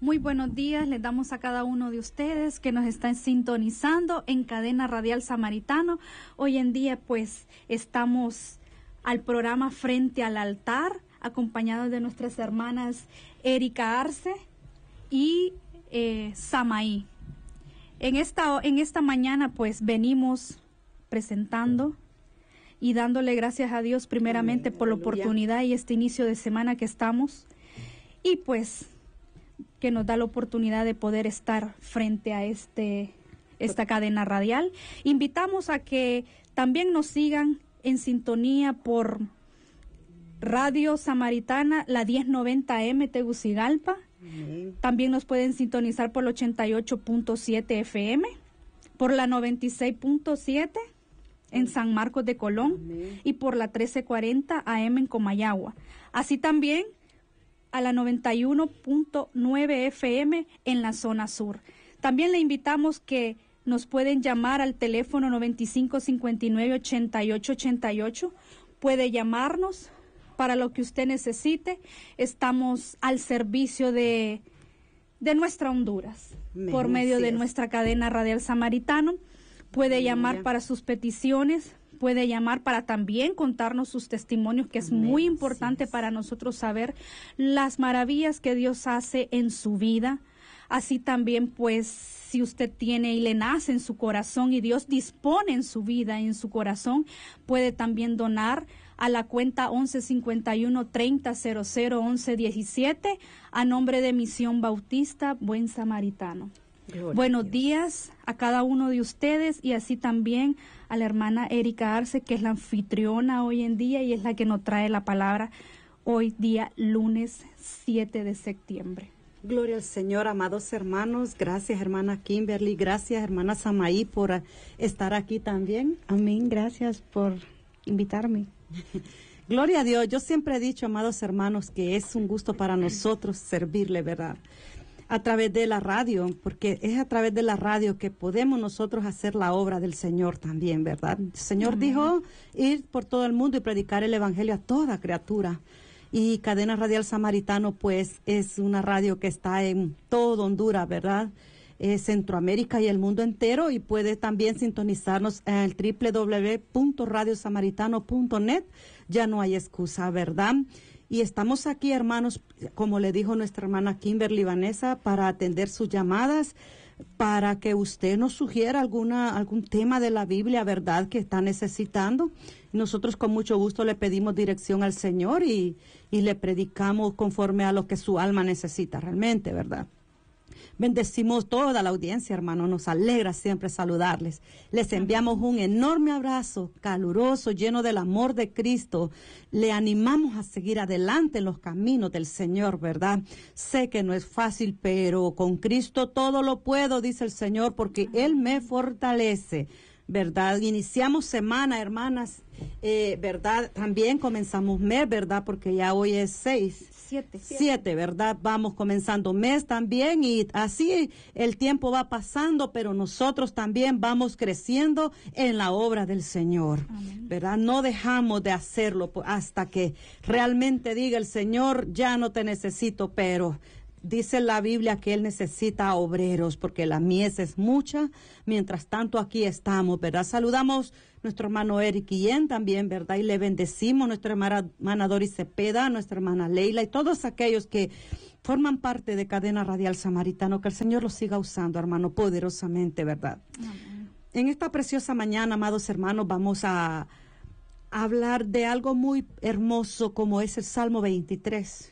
Muy buenos días, les damos a cada uno de ustedes que nos están sintonizando en Cadena Radial Samaritano. Hoy en día pues estamos al programa Frente al Altar, acompañados de nuestras hermanas Erika Arce y Samaí. En esta mañana pues venimos presentando y dándole gracias a Dios primeramente por la oportunidad y este inicio de semana que estamos, y pues que nos da la oportunidad de poder estar frente a esta cadena radial. Invitamos a que también nos sigan en sintonía por Radio Samaritana, la 1090M Tegucigalpa. También nos pueden sintonizar por el 88.7 FM, por la 96.7 en San Marcos de Colón. Amén. Y por la 1340 AM en Comayagua. Así también a la 91.9 FM en la zona sur. También le invitamos que nos pueden llamar al teléfono 9559-8888. Puede llamarnos para lo que usted necesite. Estamos al servicio de nuestra Honduras, por medio de nuestra cadena Radial Samaritano. Puede llamar para sus peticiones, puede llamar para también contarnos sus testimonios, que es muy importante para nosotros saber las maravillas que Dios hace en su vida. Así también, pues, si usted tiene y le nace en su corazón y Dios dispone en su vida, en su corazón, puede también donar a la cuenta 1151-3000-1117 a nombre de Misión Bautista Buen Samaritano. Buenos días a cada uno de ustedes, y así también a la hermana Erika Arce, que es la anfitriona hoy en día y es la que nos trae la palabra hoy día, lunes 7 de septiembre. Gloria al Señor, amados hermanos. Gracias, hermana Kimberly. Gracias, hermana Samaí, por estar aquí también. Amén. Gracias por invitarme. Gloria a Dios. Yo siempre he dicho, amados hermanos, que es un gusto para nosotros servirle, ¿verdad? A través de la radio, porque es a través de la radio que podemos nosotros hacer la obra del Señor también, ¿verdad? El Señor dijo ir por todo el mundo y predicar el evangelio a toda criatura. Y Cadena Radial Samaritano, pues, es una radio que está en todo Honduras, ¿verdad? Centroamérica y el mundo entero, y puede también sintonizarnos en el www.radiosamaritano.net. Ya no hay excusa, ¿verdad? Y estamos aquí, hermanos, como le dijo nuestra hermana Kimberly Vanessa, para atender sus llamadas, para que usted nos sugiera algún tema de la Biblia, ¿verdad?, que está necesitando. Nosotros con mucho gusto le pedimos dirección al Señor y le predicamos conforme a lo que su alma necesita realmente, ¿verdad? Bendecimos toda la audiencia, hermano. Nos alegra siempre saludarles. Les enviamos un enorme abrazo, caluroso, lleno del amor de Cristo. Le animamos a seguir adelante en los caminos del Señor, ¿verdad? Sé que no es fácil, pero con Cristo todo lo puedo, dice el Señor, porque Él me fortalece, ¿verdad? Iniciamos semana, hermanas, ¿verdad? También comenzamos mes, ¿verdad? Porque ya hoy es 7, ¿verdad? Vamos comenzando mes también, y así el tiempo va pasando, pero nosotros también vamos creciendo en la obra del Señor. Amén. ¿Verdad? No dejamos de hacerlo hasta que realmente diga el Señor, ya no te necesito, pero dice la Biblia que Él necesita obreros, porque la mies es mucha. Mientras tanto, aquí estamos, ¿verdad? Saludamos a nuestro hermano Eric Guillén también, ¿verdad? Y le bendecimos, nuestra hermana Doris Cepeda, nuestra hermana Leila y todos aquellos que forman parte de Cadena Radial Samaritano. Que el Señor los siga usando, hermano, poderosamente, ¿verdad? Amén. En esta preciosa mañana, amados hermanos, vamos a hablar de algo muy hermoso como es el Salmo 23.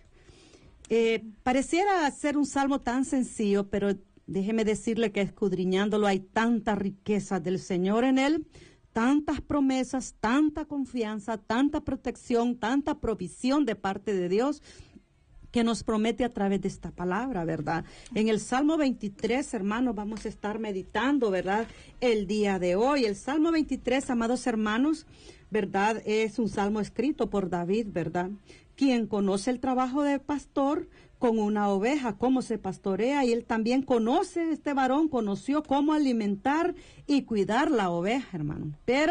Pareciera ser un salmo tan sencillo, pero déjeme decirle que escudriñándolo hay tanta riqueza del Señor en él, tantas promesas, tanta confianza, tanta protección, tanta provisión de parte de Dios que nos promete a través de esta palabra, ¿verdad? En el Salmo 23, hermanos, vamos a estar meditando, ¿verdad?, el día de hoy. El Salmo 23, amados hermanos, ¿verdad?, es un salmo escrito por David, ¿verdad?, quien conoce el trabajo de pastor con una oveja, cómo se pastorea, y él también conoció cómo alimentar y cuidar la oveja, hermano. Pero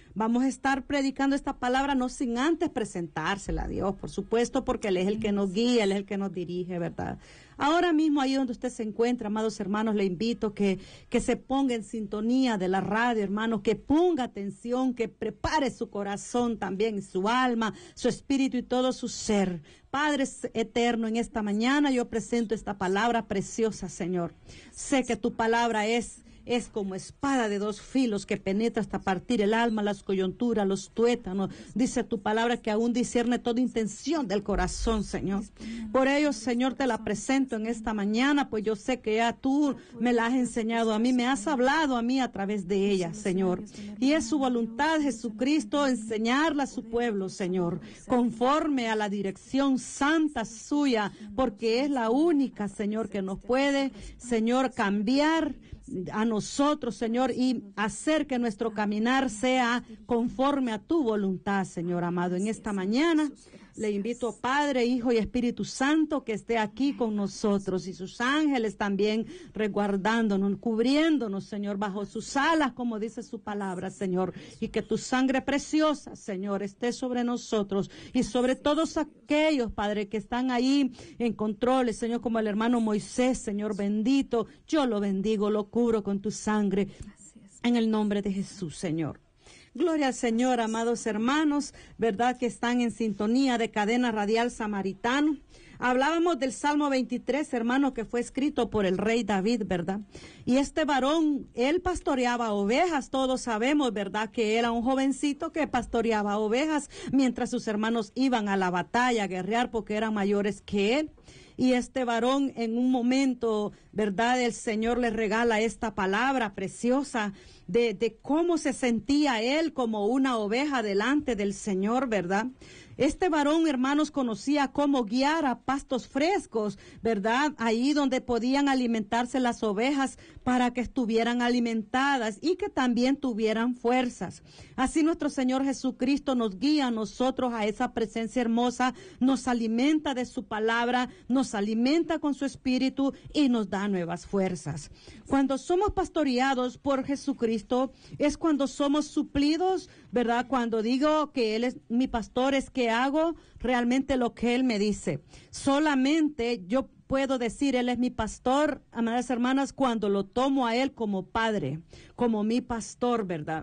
vamos a estar predicando esta palabra no sin antes presentársela a Dios, por supuesto, porque Él es el que nos guía, Él es el que nos dirige, ¿verdad? Ahora mismo, ahí donde usted se encuentra, amados hermanos, le invito que se ponga en sintonía de la radio, hermanos, que ponga atención, que prepare su corazón también, su alma, su espíritu y todo su ser. Padre eterno, en esta mañana yo presento esta palabra preciosa, Señor. Sé que tu palabra es como espada de dos filos que penetra hasta partir el alma, las coyunturas, los tuétanos. Dice tu palabra que aún discierne toda intención del corazón, Señor. Por ello, Señor, te la presento en esta mañana, pues yo sé que ya tú me la has enseñado a mí, me has hablado a mí a través de ella, Señor. Y es su voluntad, Jesucristo, enseñarla a su pueblo, Señor, conforme a la dirección santa suya, porque es la única, Señor, que nos puede, Señor, cambiar a nosotros, Señor, y hacer que nuestro caminar sea conforme a tu voluntad, Señor amado. En esta mañana le invito, Padre, Hijo y Espíritu Santo, que esté aquí con nosotros y sus ángeles también resguardándonos, cubriéndonos, Señor, bajo sus alas, como dice su palabra, Señor, y que tu sangre preciosa, Señor, esté sobre nosotros y sobre todos aquellos, Padre, que están ahí en controles, Señor, como el hermano Moisés, Señor bendito, yo lo bendigo, lo cubro con tu sangre, en el nombre de Jesús, Señor. Gloria al Señor, amados hermanos, verdad que están en sintonía de Cadena Radial Samaritano. Hablábamos del Salmo 23, hermano, que fue escrito por el rey David, ¿verdad? Y este varón, él pastoreaba ovejas, todos sabemos, ¿verdad? Que era un jovencito que pastoreaba ovejas mientras sus hermanos iban a la batalla a guerrear porque eran mayores que él. Y este varón en un momento, ¿verdad? El Señor le regala esta palabra preciosa de cómo se sentía él como una oveja delante del Señor, ¿verdad? Este varón, hermanos, conocía cómo guiar a pastos frescos, ¿verdad? Ahí donde podían alimentarse las ovejas para que estuvieran alimentadas y que también tuvieran fuerzas. Así nuestro Señor Jesucristo nos guía a nosotros a esa presencia hermosa, nos alimenta de su palabra, nos alimenta con su espíritu y nos da nuevas fuerzas. Cuando somos pastoreados por Jesucristo es cuando somos suplidos, ¿verdad? Cuando digo que Él es mi pastor es que hago realmente lo que Él me dice. Solamente yo puedo decir, Él es mi pastor, amadas hermanas, cuando lo tomo a Él como padre, como mi pastor, ¿verdad?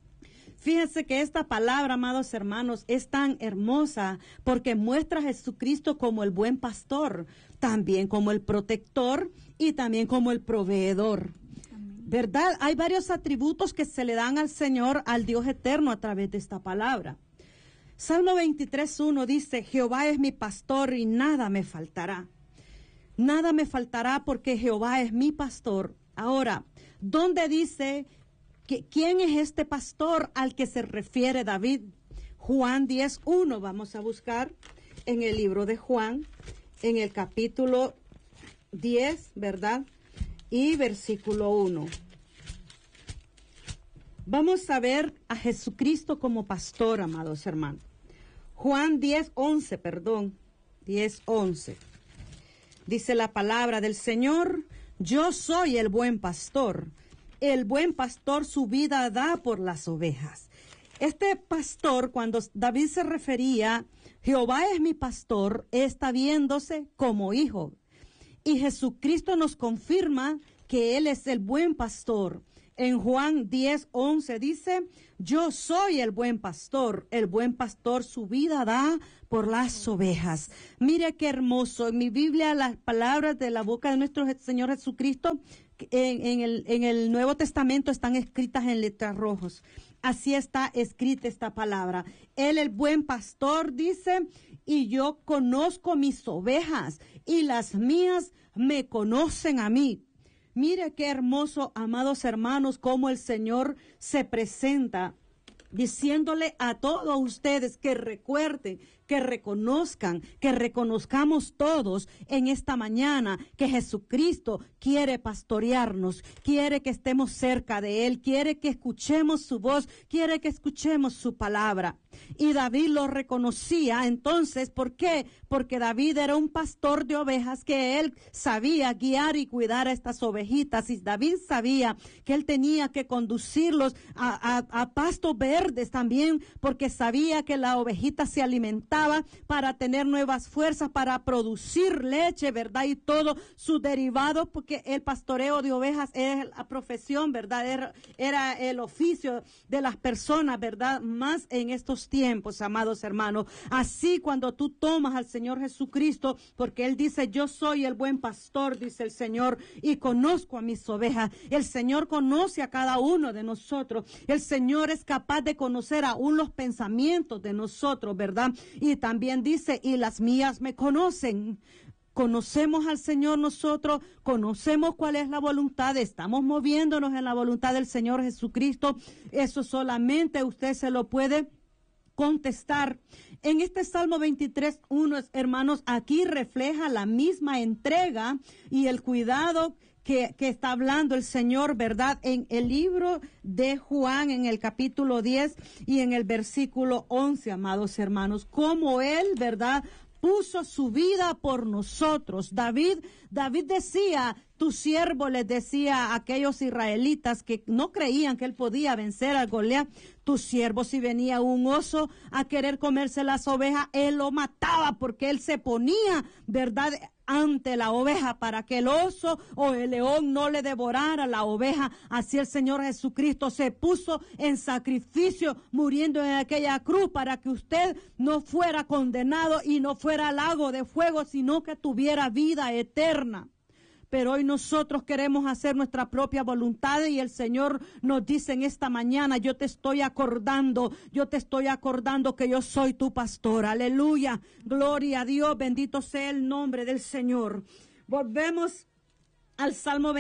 Fíjense que esta palabra, amados hermanos, es tan hermosa porque muestra a Jesucristo como el buen pastor, también como el protector y también como el proveedor. ¿Verdad? Hay varios atributos que se le dan al Señor, al Dios eterno, a través de esta palabra. Salmo 23:1 dice, Jehová es mi pastor y nada me faltará. Nada me faltará porque Jehová es mi pastor. Ahora, ¿dónde dice quién es este pastor al que se refiere David? Juan 10:1, vamos a buscar en el libro de Juan, en el capítulo 10, ¿verdad? Y versículo 1. Vamos a ver a Jesucristo como pastor, amados hermanos. Juan 10:11. Dice la palabra del Señor, yo soy el buen pastor. El buen pastor su vida da por las ovejas. Este pastor, cuando David se refería, Jehová es mi pastor, está viéndose como hijo. Y Jesucristo nos confirma que Él es el buen pastor. En Juan 10:11 dice, yo soy el buen pastor su vida da por las ovejas. Mire qué hermoso, en mi Biblia las palabras de la boca de nuestro Señor Jesucristo en el Nuevo Testamento están escritas en letras rojas. Así está escrita esta palabra. Él, el buen pastor, dice, y yo conozco mis ovejas y las mías me conocen a mí. Mire qué hermoso, amados hermanos, cómo el Señor se presenta diciéndole a todos ustedes que recuerden que reconozcamos todos en esta mañana que Jesucristo quiere pastorearnos, quiere que estemos cerca de Él, quiere que escuchemos su voz, quiere que escuchemos su palabra. Y David lo reconocía entonces, ¿por qué? Porque David era un pastor de ovejas, que él sabía guiar y cuidar a estas ovejitas, y David sabía que él tenía que conducirlos a pastos verdes también, porque sabía que la ovejita se alimentaba para tener nuevas fuerzas, para producir leche, ¿verdad? Y todo su derivado, porque el pastoreo de ovejas es la profesión, ¿verdad? Era el oficio de las personas, ¿verdad? Más en estos tiempos, amados hermanos. Así cuando tú tomas al Señor Jesucristo, porque Él dice, yo soy el buen pastor, dice el Señor, y conozco a mis ovejas. El Señor conoce a cada uno de nosotros. El Señor es capaz de conocer aún los pensamientos de nosotros, ¿verdad? Y también dice, y las mías me conocen. Conocemos al Señor nosotros, conocemos cuál es la voluntad, estamos moviéndonos en la voluntad del Señor Jesucristo. Eso solamente usted se lo puede contestar. En este Salmo 23:1, hermanos, aquí refleja la misma entrega y el cuidado que está hablando el Señor, ¿verdad? En el libro de Juan, en el capítulo 10 y en el versículo 11, amados hermanos, como Él, ¿verdad?, puso su vida por nosotros. David decía, tu siervo les decía a aquellos israelitas que no creían que él podía vencer a Goliat, tu siervo, si venía un oso a querer comerse las ovejas, él lo mataba, porque él se ponía, ¿verdad?, ante la oveja para que el oso o el león no le devorara la oveja. Así el Señor Jesucristo se puso en sacrificio, muriendo en aquella cruz, para que usted no fuera condenado y no fuera al lago de fuego, sino que tuviera vida eterna. Pero hoy nosotros queremos hacer nuestra propia voluntad, y el Señor nos dice en esta mañana, yo te estoy acordando que yo soy tu pastor. Aleluya, gloria a Dios, bendito sea el nombre del Señor. Volvemos al Salmo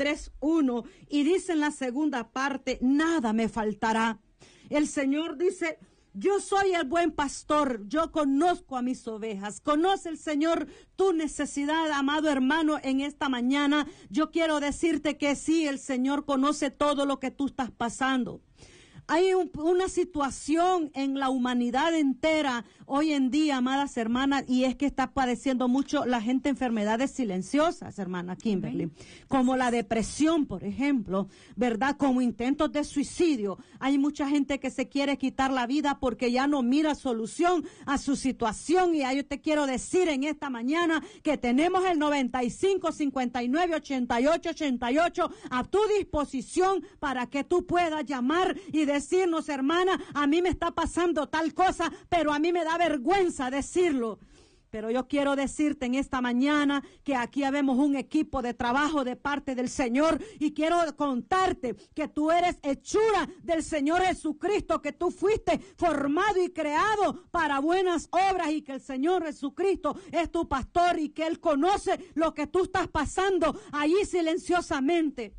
23:1 y dice en la segunda parte, nada me faltará. El Señor dice, yo soy el buen pastor, yo conozco a mis ovejas. Conoce el Señor tu necesidad, amado hermano, en esta mañana. Yo quiero decirte que sí, el Señor conoce todo lo que tú estás pasando. Hay una situación en la humanidad entera hoy en día, amadas hermanas, y es que está padeciendo mucho la gente enfermedades silenciosas, hermana Kimberly, como la depresión, por ejemplo, ¿verdad? Como intentos de suicidio. Hay mucha gente que se quiere quitar la vida porque ya no mira solución a su situación, y yo te quiero decir en esta mañana que tenemos el 95 59 88 88 a tu disposición para que tú puedas llamar y decirnos, hermana, a mí me está pasando tal cosa, pero a mí me da vergüenza decirlo. Pero yo quiero decirte en esta mañana que aquí habemos un equipo de trabajo de parte del Señor, y quiero contarte que tú eres hechura del Señor Jesucristo, que tú fuiste formado y creado para buenas obras, y que el Señor Jesucristo es tu pastor, y que Él conoce lo que tú estás pasando allí silenciosamente.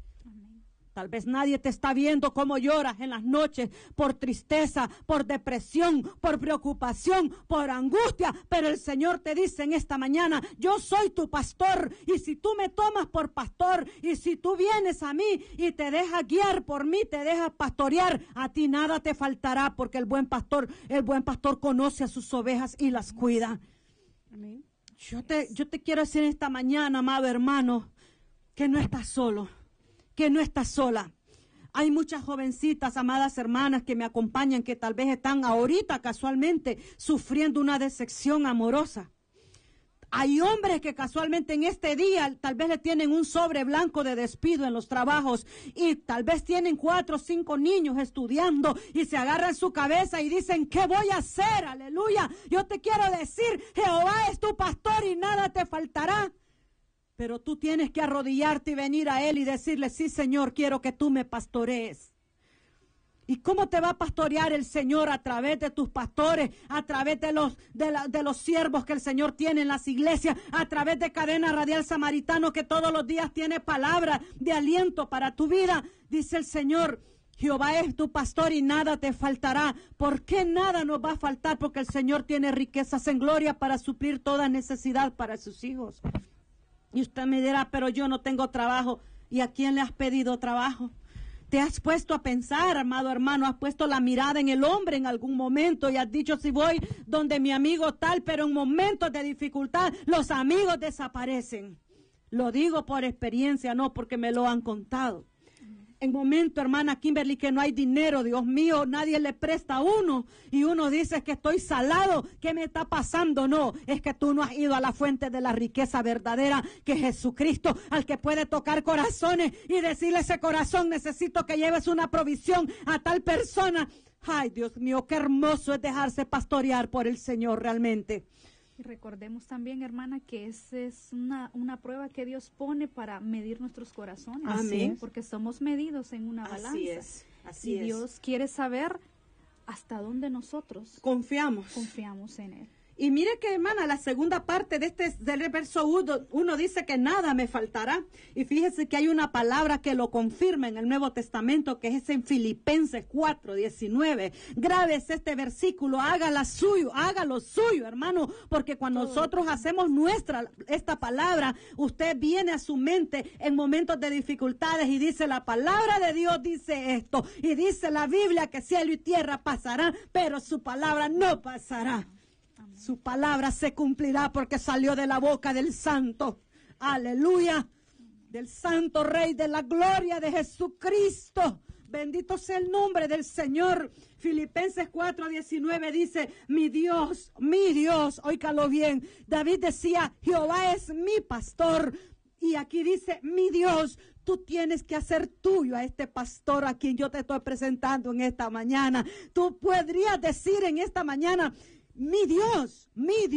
Tal vez nadie te está viendo cómo lloras en las noches por tristeza, por depresión, por preocupación, por angustia, pero el Señor te dice en esta mañana, yo soy tu pastor, y si tú me tomas por pastor, y si tú vienes a mí y te dejas guiar por mí, te dejas pastorear, a ti nada te faltará, porque el buen pastor conoce a sus ovejas y las cuida. Amén. Yo te quiero decir esta mañana, amado hermano, que no estás solo, que no estás sola. Hay muchas jovencitas, amadas hermanas, que me acompañan, que tal vez están ahorita casualmente sufriendo una decepción amorosa. Hay hombres que casualmente en este día tal vez le tienen un sobre blanco de despido en los trabajos, y tal vez tienen 4 o 5 niños estudiando, y se agarran su cabeza y dicen, ¿qué voy a hacer? Aleluya. Yo te quiero decir, Jehová es tu pastor y nada te faltará. Pero tú tienes que arrodillarte y venir a Él y decirle, sí, Señor, quiero que tú me pastorees. ¿Y cómo te va a pastorear el Señor? A través de tus pastores, a través de los siervos que el Señor tiene en las iglesias, a través de Cadena Radial Samaritano, que todos los días tiene palabra de aliento para tu vida. Dice el Señor, Jehová es tu pastor y nada te faltará. ¿Por qué nada nos va a faltar? Porque el Señor tiene riquezas en gloria para suplir toda necesidad para sus hijos. Y usted me dirá, pero yo no tengo trabajo. ¿Y a quién le has pedido trabajo? Te has puesto a pensar, amado hermano, has puesto la mirada en el hombre en algún momento y has dicho, si voy donde mi amigo tal, pero en momentos de dificultad los amigos desaparecen. Lo digo por experiencia, no porque me lo han contado. En momento, hermana Kimberly, que no hay dinero, Dios mío, nadie le presta a uno y uno dice que estoy salado, ¿qué me está pasando? No, es que tú no has ido a la fuente de la riqueza verdadera, que es Jesucristo, al que puede tocar corazones y decirle a ese corazón, necesito que lleves una provisión a tal persona. Ay, Dios mío, qué hermoso es dejarse pastorear por el Señor realmente. Y recordemos también, hermana, que esa es una prueba que Dios pone para medir nuestros corazones. Amén. Porque somos medidos en una balanza. Así es. Dios quiere saber hasta dónde nosotros confiamos en Él. Y mire que, hermana, la segunda parte del verso 1 dice que nada me faltará. Y fíjese que hay una palabra que lo confirma en el Nuevo Testamento, que es en Filipenses 4:19. Grábese este versículo, hágalo suyo, hermano, porque cuando nosotros hacemos esta palabra, usted viene a su mente en momentos de dificultades y dice, la palabra de Dios dice esto, y dice la Biblia que cielo y tierra pasarán, pero su palabra no pasará. Su palabra se cumplirá porque salió de la boca del santo. Aleluya. Del santo Rey de la gloria de Jesucristo. Bendito sea el nombre del Señor. Filipenses 4:19 dice, mi Dios, óigalo bien. David decía, Jehová es mi pastor. Y aquí dice, mi Dios, tú tienes que hacer tuyo a este pastor a quien yo te estoy presentando en esta mañana. Tú podrías decir en esta mañana, mi Dios,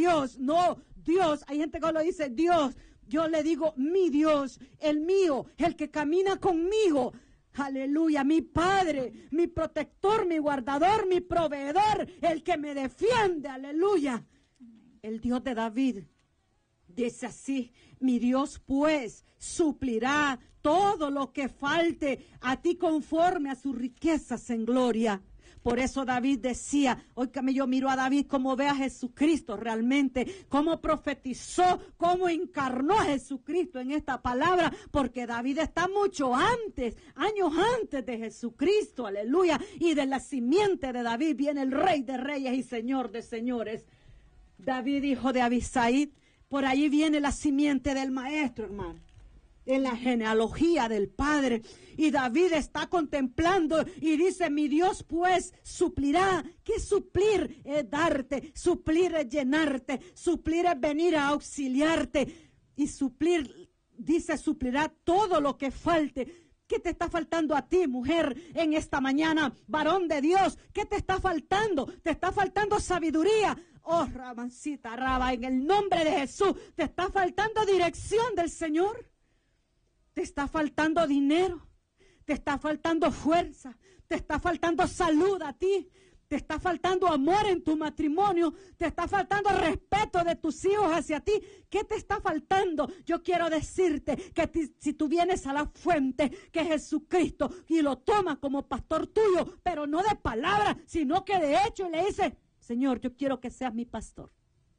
no, Dios, hay gente que lo dice, Dios, yo le digo, mi Dios, el mío, el que camina conmigo, aleluya, mi Padre, mi protector, mi guardador, mi proveedor, el que me defiende, aleluya, el Dios de David. Dice así, mi Dios pues suplirá todo lo que falte a ti conforme a sus riquezas en gloria. Por eso David decía, hoy que yo miro a David como ve a Jesucristo realmente, cómo profetizó, cómo encarnó a Jesucristo en esta palabra, porque David está mucho antes, años antes de Jesucristo, aleluya, y de la simiente de David viene el Rey de Reyes y Señor de Señores. David, hijo de Abisai, por ahí viene la simiente del Maestro, hermano. En la genealogía del Padre. Y David está contemplando y dice, mi Dios pues suplirá. ¿Qué suplir? Es darte, suplir es llenarte, suplir es venir a auxiliarte. Y suplir, dice, suplirá todo lo que falte. ¿Qué te está faltando a ti, mujer, en esta mañana? Varón de Dios, ¿qué te está faltando? Te está faltando sabiduría. Oh, Ramancita, Raba, en el nombre de Jesús, te está faltando dirección del Señor. Te está faltando dinero, te está faltando fuerza, te está faltando salud a ti, te está faltando amor en tu matrimonio, te está faltando respeto de tus hijos hacia ti. ¿Qué te está faltando? Yo quiero decirte que si tú vienes a la fuente que es Jesucristo y lo tomas como pastor tuyo, pero no de palabra, sino que de hecho le dices, Señor, yo quiero que seas mi pastor.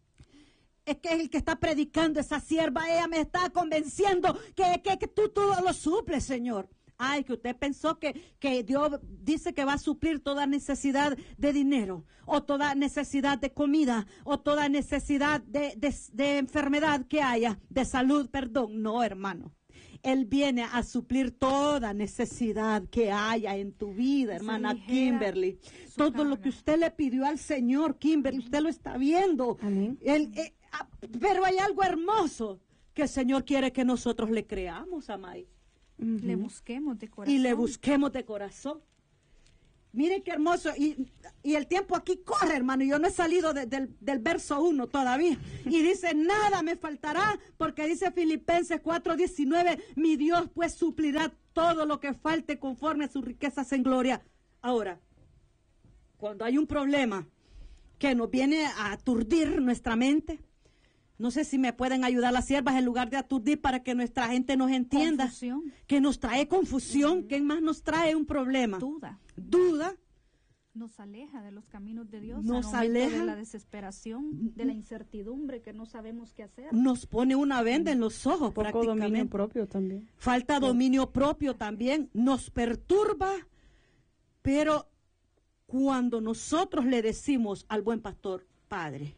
Es que es el que está predicando esa sierva, ella me está convenciendo que tú lo suples, Señor. Ay, que usted pensó que Dios dice que va a suplir toda necesidad de dinero, o toda necesidad de comida, o toda necesidad de enfermedad que haya, de salud, perdón. No, hermano. Él viene a suplir toda necesidad que haya en tu vida, hermana Kimberly. Todo lo que usted le pidió al Señor, Kimberly, usted lo está viendo. Amén. Pero hay algo hermoso que el Señor quiere que nosotros le creamos, Amay. Le busquemos de corazón. Y le busquemos de corazón. Miren qué hermoso. Y el tiempo aquí corre, hermano. Yo no he salido del verso 1 todavía. Y dice, nada me faltará, porque dice Filipenses 4:19, mi Dios pues suplirá todo lo que falte conforme a sus riquezas en gloria. Ahora, cuando hay un problema que nos viene a aturdir nuestra mente, No sé si me pueden ayudar las siervas en lugar de aturdir para que nuestra gente nos entienda. Confusión. Que nos trae confusión. ¿Qué más nos trae un problema? Duda. Nos aleja de los caminos de Dios. Nos al momento aleja de la desesperación, de la incertidumbre, que no sabemos qué hacer. Nos pone una venda en los ojos Poco prácticamente. dominio propio también. Falta dominio propio también. Nos perturba. Pero cuando nosotros le decimos al buen pastor, Padre,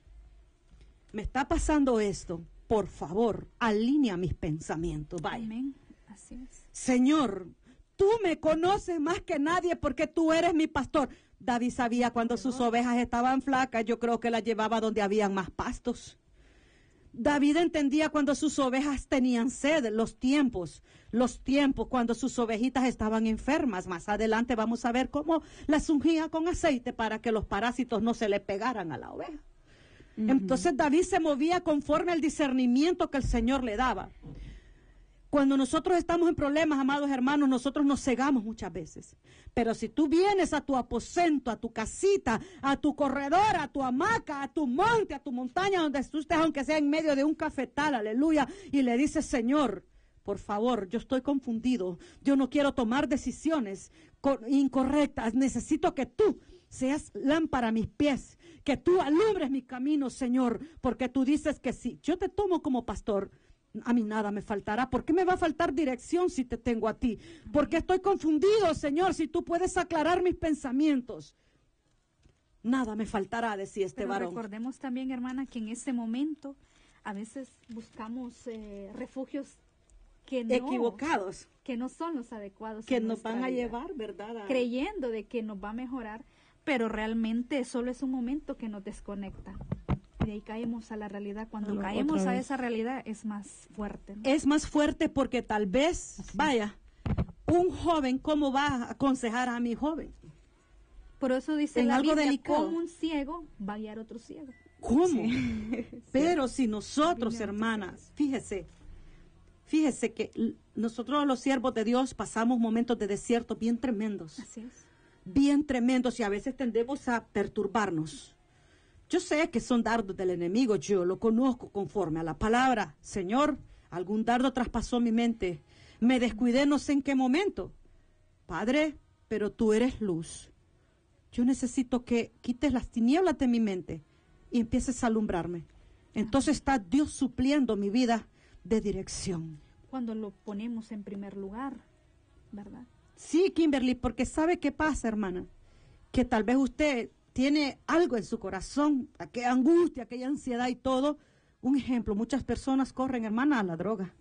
me está pasando esto, por favor, alinea mis pensamientos. Vaya. Amén. Así es. Señor, tú me conoces más que nadie porque tú eres mi pastor. David sabía cuando sus ovejas estaban flacas, yo creo que las llevaba donde habían más pastos. David entendía cuando sus ovejas tenían sed, los tiempos, cuando sus ovejitas estaban enfermas. Más adelante vamos a ver cómo las ungía con aceite para que los parásitos no se le pegaran a la oveja. Entonces David se movía conforme al discernimiento que el Señor le daba. Cuando nosotros estamos en problemas, amados hermanos, nosotros nos cegamos muchas veces. Pero si tú vienes a tu aposento, a tu casita, a tu corredor, a tu hamaca, a tu monte, a tu montaña, donde tú estés, aunque sea en medio de un cafetal, aleluya, y le dices, Señor, por favor, yo estoy confundido, yo no quiero tomar decisiones incorrectas, necesito que tú seas lámpara a mis pies, que tú alumbres mi camino, Señor, porque tú dices que si yo te tomo como pastor, a mí nada me faltará. ¿Por qué me va a faltar dirección si te tengo a ti? Porque estoy confundido, Señor, si tú puedes aclarar mis pensamientos. Nada me faltará, decía este varón. Recordemos también, hermana, que en ese momento a veces buscamos refugios que no, equivocados, que no son los adecuados, que nos van a llevar, ¿verdad? Creyendo de que nos va a mejorar, pero realmente solo es un momento que nos desconecta. Y de ahí caemos a la realidad. Cuando caemos a esa realidad es más fuerte, ¿no? Es más fuerte porque tal vez, vaya, un joven, ¿cómo va a aconsejar a mi joven? Por eso dice en la algo Biblia, delicado. como un ciego va a guiar a otro ciego. ¿Cómo? Sí. Pero si nosotros, hermanas, fíjese que nosotros los siervos de Dios pasamos momentos de desierto bien tremendos. Así es. Bien tremendos y a veces tendemos a perturbarnos. Yo sé que son dardos del enemigo, yo lo conozco conforme a la palabra. Señor, algún dardo traspasó mi mente. Me descuidé no sé en qué momento. Padre, pero tú eres luz. Yo necesito que quites las tinieblas de mi mente y empieces a alumbrarme. Entonces está Dios supliendo mi vida de dirección. Cuando lo ponemos en primer lugar, ¿verdad? Sí, Kimberly, porque ¿sabe qué pasa, hermana? Que tal vez usted tiene algo en su corazón, aquella angustia, aquella ansiedad y todo. Un ejemplo, muchas personas corren, hermana, a la droga,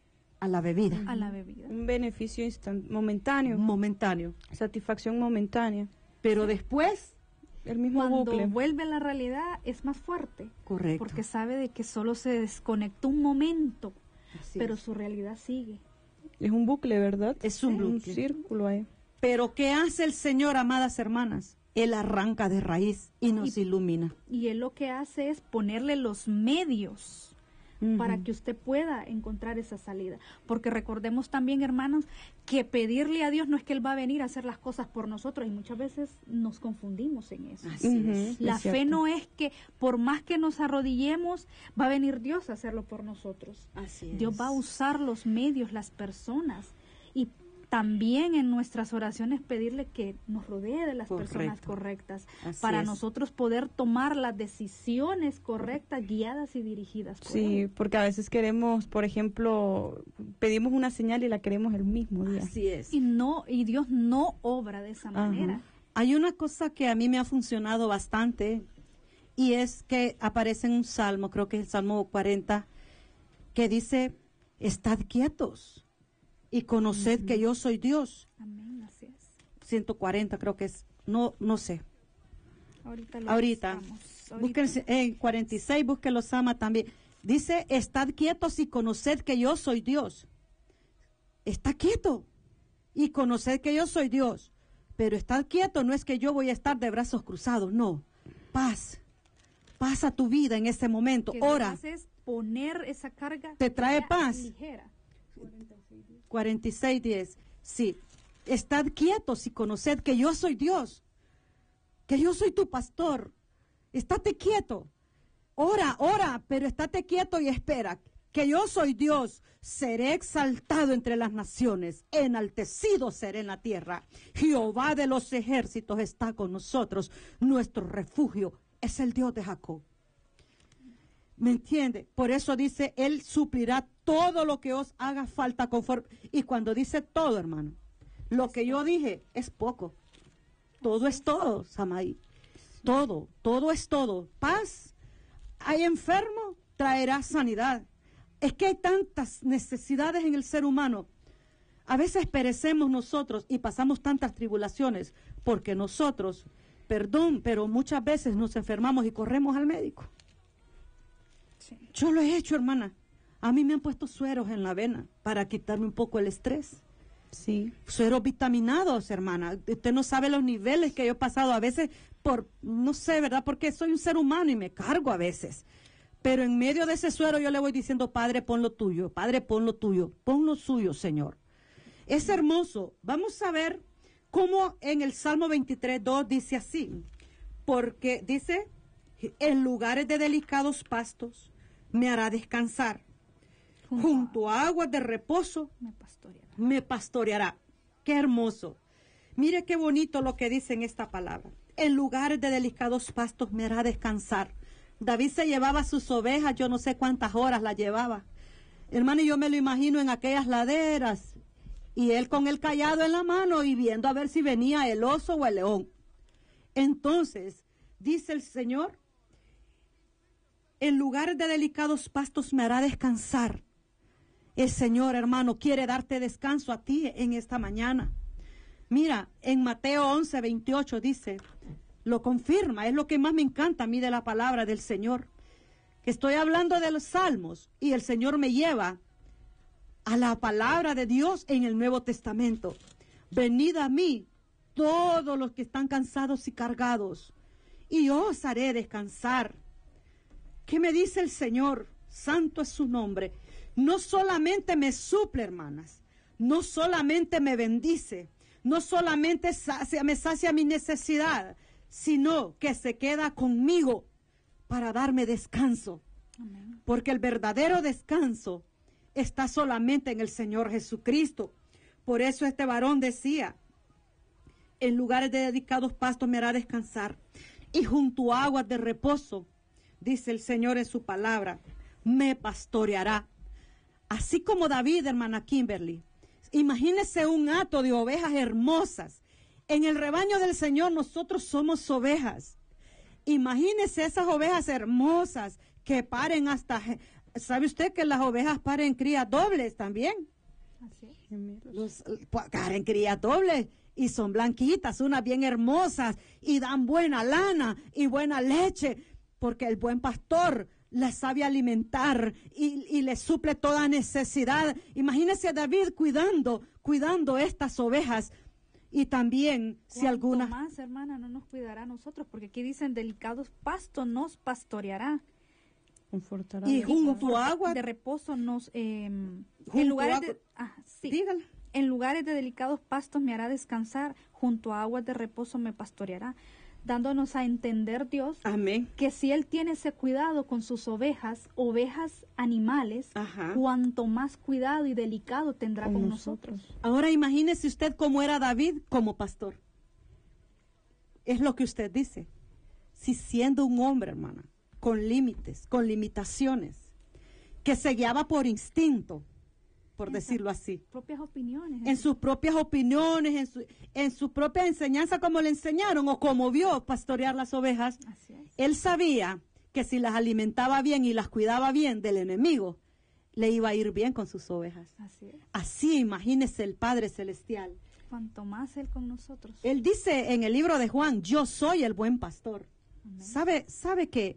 a la bebida. A la bebida. Un beneficio momentáneo. Momentáneo. Satisfacción momentánea. Pero después, el mismo cuando bucle. vuelve a la realidad es más fuerte. Correcto. Porque sabe de que solo se desconectó un momento, Así pero es. su realidad sigue. Es un bucle, ¿verdad? Es un Un bucle. círculo ahí. Pero ¿qué hace el Señor, amadas hermanas? Él arranca de raíz y nos ilumina. Y Él lo que hace es ponerle los medios para que usted pueda encontrar esa salida. Porque recordemos también, hermanos, que pedirle a Dios no es que Él va a venir a hacer las cosas por nosotros, y muchas veces nos confundimos en eso. Así es. La Es fe cierto. no es que por más que nos arrodillemos, va a venir Dios a hacerlo por nosotros. Así es. Dios va a usar los medios, las personas, y también en nuestras oraciones pedirle que nos rodee de las personas correctas Así para es. nosotros poder tomar las decisiones correctas, guiadas y dirigidas por Sí, Él. porque a veces queremos, por ejemplo, pedimos una señal y la queremos el mismo día. Así es. Y Dios no obra de esa manera. Hay una cosa que a mí me ha funcionado bastante y es que aparece en un salmo, creo que es el Salmo 40, que dice, estad quietos y conoced que yo soy Dios. Amén, así es. 140 creo que es, no sé. Ahorita. Busquen en 46, busquen los Sama también. Dice, estad quietos y conoced que yo soy Dios. Está quieto y conoced que yo soy Dios. Pero estar quieto no es que yo voy a estar de brazos cruzados, no. Paz. Paz a tu vida en ese momento. Que Ora. es poner esa carga. Te trae ya paz. Ligera. 46:10. Sí. Estad quietos y conoced que yo soy Dios. Que yo soy tu pastor. Estate quieto. ora, pero estate quieto y espera, que yo soy Dios, seré exaltado entre las naciones, enaltecido seré en la tierra. Jehová de los ejércitos está con nosotros, nuestro refugio es el Dios de Jacob. ¿Me entiende? Por eso dice, Él suplirá todo lo que os haga falta conforme. Y cuando dice todo, hermano, lo que yo dije es poco. Todo es todo, Samaí. Todo es todo. Paz, hay enfermo, traerá sanidad. Es que hay tantas necesidades en el ser humano. A veces perecemos nosotros y pasamos tantas tribulaciones porque nosotros, perdón, pero muchas veces nos enfermamos y corremos al médico. Sí. Yo lo he hecho, hermana. A mí me han puesto sueros en la vena para quitarme un poco el estrés. Sí. Sueros vitaminados, hermana. Usted no sabe los niveles que yo he pasado a veces por, no sé, ¿verdad? Porque soy un ser humano y me cargo a veces. Pero en medio de ese suero yo le voy diciendo, Padre, pon lo tuyo, Padre, pon lo tuyo, pon lo suyo, Señor. Es hermoso. Vamos a ver cómo en el Salmo 23:2 dice así. Porque dice, en lugares de delicados pastos me hará descansar. Junto a aguas de reposo me pastoreará. Qué hermoso. Mire qué bonito lo que dice en esta palabra. En lugares de delicados pastos me hará descansar. David se llevaba sus ovejas, yo no sé cuántas horas las llevaba. Hermano, y yo me lo imagino en aquellas laderas. Y él con el cayado en la mano y viendo a ver si venía el oso o el león. Entonces, dice el Señor, en lugares de delicados pastos me hará descansar. El Señor, hermano, quiere darte descanso a ti en esta mañana. Mira, en Mateo 11:28 dice, lo confirma, es lo que más me encanta a mí de la palabra del Señor. Que estoy hablando de los salmos y el Señor me lleva a la palabra de Dios en el Nuevo Testamento. Venid a mí, todos los que están cansados y cargados, y yo os haré descansar. ¿Qué me dice el Señor? Santo es su nombre. No solamente me suple, hermanas, no solamente me bendice, no solamente me sacia mi necesidad, sino que se queda conmigo para darme descanso. Amén. Porque el verdadero descanso está solamente en el Señor Jesucristo. Por eso este varón decía, en lugares de dedicados pastos me hará descansar, y junto a aguas de reposo, dice el Señor en su palabra, me pastoreará. Así como David, hermana Kimberly, imagínese un hato de ovejas hermosas. En el rebaño del Señor nosotros somos ovejas. Imagínese esas ovejas hermosas que paren hasta... ¿Sabe usted que las ovejas paren crías dobles también? Así es. Paren crías dobles y son blanquitas, unas bien hermosas y dan buena lana y buena leche, porque el buen pastor las sabe alimentar y les suple toda necesidad. Imagínese a David cuidando estas ovejas. Y también, si alguna más, hermana, no nos cuidará a nosotros, porque aquí dicen delicados pastos nos pastoreará. Confortará. Y junto a agua de reposo nos en junto lugares a de, sí. dígale. En lugares de delicados pastos me hará descansar, junto a aguas de reposo me pastoreará, dándonos a entender, Dios, Amén. que si Él tiene ese cuidado con sus ovejas animales, Ajá. cuanto más cuidado y delicado tendrá con nosotros. Ahora imagínese usted cómo era David como pastor. Es lo que usted dice. Si siendo un hombre, hermana, con límites, con limitaciones, que se guiaba por instinto, por decirlo así, Propias opiniones. en sus propias opiniones, en su propia enseñanza, como le enseñaron o como vio pastorear las ovejas, Así es. él sabía que si las alimentaba bien y las cuidaba bien del enemigo, le iba a ir bien con sus ovejas. Así es. Así imagínese el Padre Celestial. Cuanto más Él con nosotros. Él dice en el libro de Juan, yo soy el buen pastor. Amén. ¿Sabe que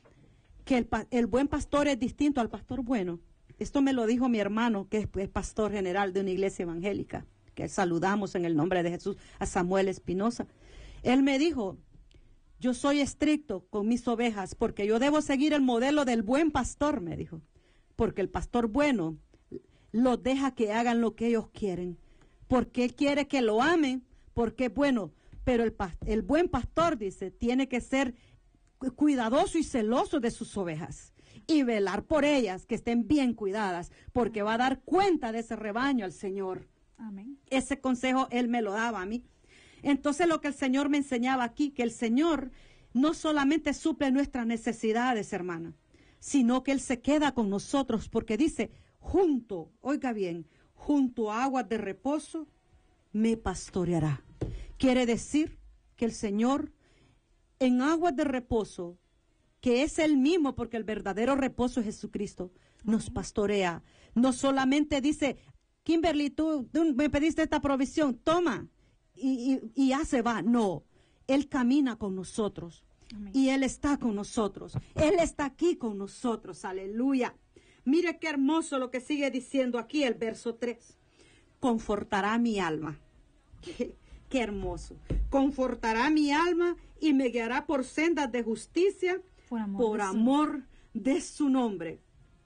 el buen pastor es distinto al pastor bueno? Esto me lo dijo mi hermano, que es pastor general de una iglesia evangélica, que saludamos en el nombre de Jesús a Samuel Espinosa. Él me dijo, yo soy estricto con mis ovejas porque yo debo seguir el modelo del buen pastor, me dijo. Porque el pastor bueno los deja que hagan lo que ellos quieren. Porque él quiere que lo amen, porque es bueno. Pero el buen pastor, dice, tiene que ser cuidadoso y celoso de sus ovejas y velar por ellas, que estén bien cuidadas, porque va a dar cuenta de ese rebaño al Señor. Amén. Ese consejo Él me lo daba a mí. Entonces lo que el Señor me enseñaba aquí, que el Señor no solamente suple nuestras necesidades, hermana, sino que Él se queda con nosotros, porque dice, junto, oiga bien, junto a aguas de reposo me pastoreará. Quiere decir que el Señor en aguas de reposo, que es el mismo, porque el verdadero reposo es Jesucristo, nos pastorea. No solamente dice, Kimberly, tú me pediste esta provisión, toma, y ya se va. No, Él camina con nosotros. Amén. Y Él está con nosotros. Él está aquí con nosotros. Aleluya. Mire qué hermoso lo que sigue diciendo aquí el verso 3. Confortará mi alma. Qué hermoso. Confortará mi alma y me guiará por sendas de justicia por amor de su nombre.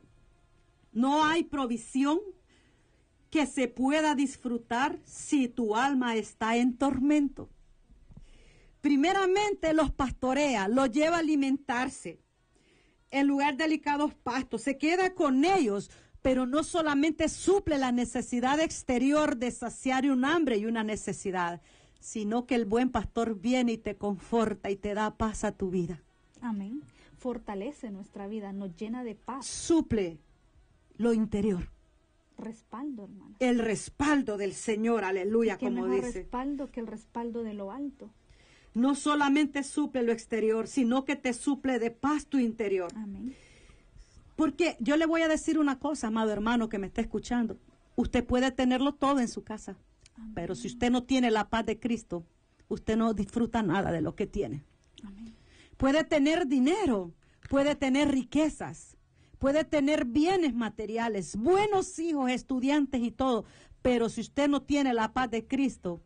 No hay provisión que se pueda disfrutar si tu alma está en tormento. Primeramente los pastorea, los lleva a alimentarse en lugar de delicados pastos, se queda con ellos, pero no solamente suple la necesidad exterior de saciar un hambre y una necesidad, sino que el buen pastor viene y te conforta y te da paz a tu vida. Amén. Fortalece nuestra vida, nos llena de paz. Suple lo interior. Respaldo, hermana. El respaldo del Señor, aleluya, ¿Qué como mejor dice. respaldo que el respaldo de lo alto? No solamente suple lo exterior, sino que te suple de paz tu interior. Amén. Porque yo le voy a decir una cosa, amado hermano que me está escuchando. Usted puede tenerlo todo en su casa, Amén. pero si usted no tiene la paz de Cristo, usted no disfruta nada de lo que tiene. Amén. Puede tener dinero, puede tener riquezas, puede tener bienes materiales, buenos hijos, estudiantes y todo, pero si usted no tiene la paz de Cristo,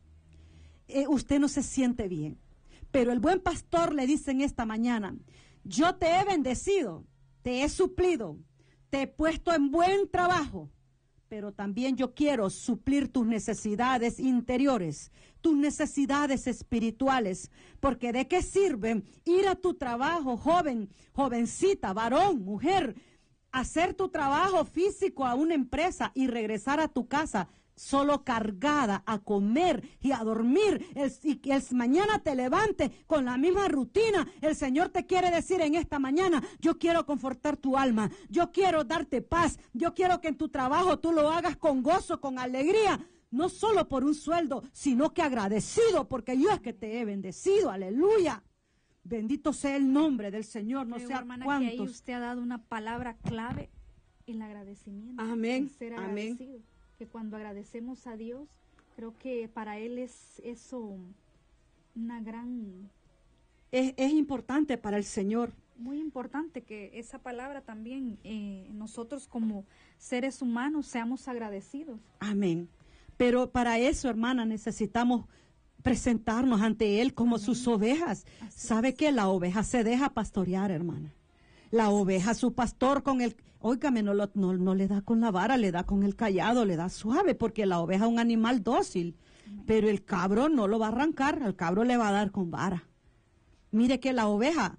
usted no se siente bien. Pero el buen pastor le dice en esta mañana, yo te he bendecido, te he suplido, te he puesto en buen trabajo, pero también yo quiero suplir tus necesidades interiores, tus necesidades espirituales, porque ¿de qué sirve ir a tu trabajo, joven, jovencita, varón, mujer, hacer tu trabajo físico a una empresa y regresar a tu casa solo cargada a comer y a dormir, y que mañana te levante con la misma rutina? El Señor te quiere decir en esta mañana, yo quiero confortar tu alma, yo quiero darte paz, yo quiero que en tu trabajo tú lo hagas con gozo, con alegría, no solo por un sueldo, sino que agradecido, porque yo es que te he bendecido, aleluya. Bendito sea el nombre del Señor, no Creo, sé a hermana, que ahí cuántos. usted ha dado una palabra clave, el agradecimiento. Amén, El ser amén. agradecido. Que cuando agradecemos a Dios, creo que para Él es eso una gran... Es importante para el Señor. Muy importante que esa palabra también nosotros como seres humanos seamos agradecidos. Amén. Pero para eso, hermana, necesitamos presentarnos ante Él como Amén. sus ovejas. Así ¿Sabe es. que la oveja se deja pastorear, hermana? La oveja, su pastor con el... Óigame, no le da con la vara, le da con el cayado, le da suave, porque la oveja es un animal dócil. Amén. Pero el cabro no lo va a arrancar, al cabro le va a dar con vara. Mire que la oveja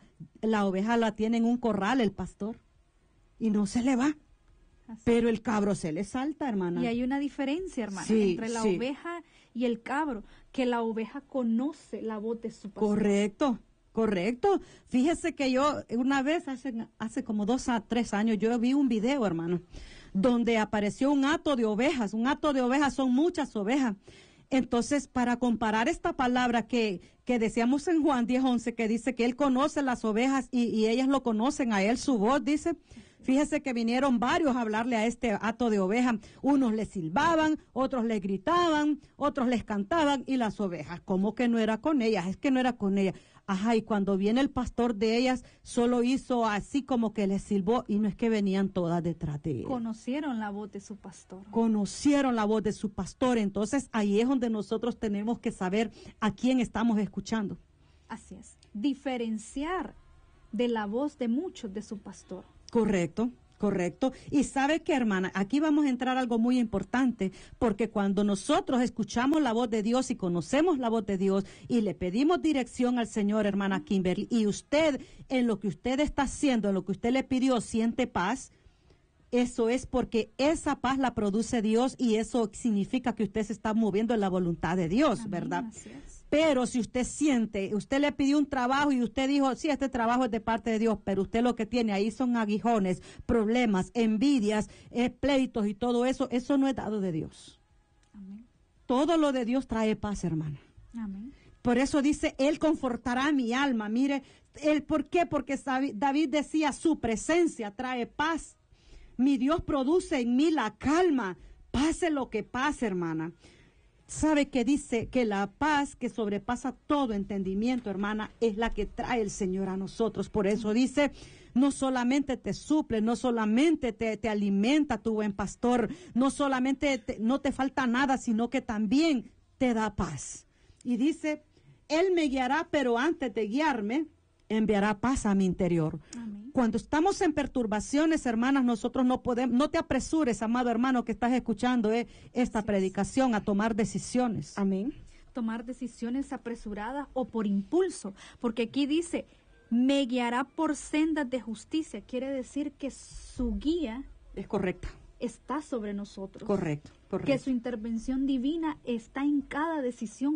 la tiene en un corral el pastor y no se le va. Así. Pero el cabro se le salta, hermana. Y hay una diferencia, hermana, Sí, entre la sí. oveja y el cabro, que la oveja conoce la voz de su pastor. Correcto, correcto. Fíjese que yo una vez, hace como 2 a 3 años, yo vi un video, hermano, donde apareció un hato de ovejas. Un hato de ovejas son muchas ovejas. Entonces, para comparar esta palabra que decíamos en Juan 10:11, que dice que Él conoce las ovejas y ellas lo conocen a Él, su voz, dice. Fíjese que vinieron varios a hablarle a este hato de ovejas. Unos le silbaban, otros le gritaban, otros les cantaban, y las ovejas, ¿cómo que no era con ellas? Es que no era con ellas. Ajá, y cuando viene el pastor de ellas, solo hizo así como que les silbó, y no es que venían todas detrás de él. Conocieron la voz de su pastor. Conocieron la voz de su pastor. Entonces ahí es donde nosotros tenemos que saber a quién estamos escuchando. Así es. Diferenciar de la voz de muchos de su pastor. Correcto, Correcto. Y sabe que, hermana, aquí vamos a entrar a algo muy importante, porque cuando nosotros escuchamos la voz de Dios y conocemos la voz de Dios y le pedimos dirección al Señor, hermana Kimberly, y usted, en lo que usted está haciendo, en lo que usted le pidió, siente paz, eso es porque esa paz la produce Dios y eso significa que usted se está moviendo en la voluntad de Dios, Amén, ¿verdad? así es. Pero si usted siente, usted le pidió un trabajo y usted dijo, sí, este trabajo es de parte de Dios, pero usted lo que tiene ahí son aguijones, problemas, envidias, pleitos y todo eso, eso no es dado de Dios. Amén. Todo lo de Dios trae paz, hermana. Amén. Por eso dice, Él confortará mi alma. Mire, ¿por qué? Porque David decía, su presencia trae paz. Mi Dios produce en mí la calma. Pase lo que pase, hermana. Sabe que dice que la paz que sobrepasa todo entendimiento, hermana, es la que trae el Señor a nosotros. Por eso dice, no solamente te suple, no solamente te alimenta tu buen pastor, no solamente no te falta nada, sino que también te da paz. Y dice, Él me guiará, pero antes de guiarme, enviará paz a mi interior. Amén. Cuando estamos en perturbaciones, hermanas, nosotros no podemos, no te apresures, amado hermano, que estás escuchando esta predicación, a tomar decisiones. Amén. Tomar decisiones apresuradas o por impulso, porque aquí dice, me guiará por sendas de justicia, quiere decir que su guía Es correcta. está sobre nosotros. Correcto, Que correcto. su intervención divina está en cada decisión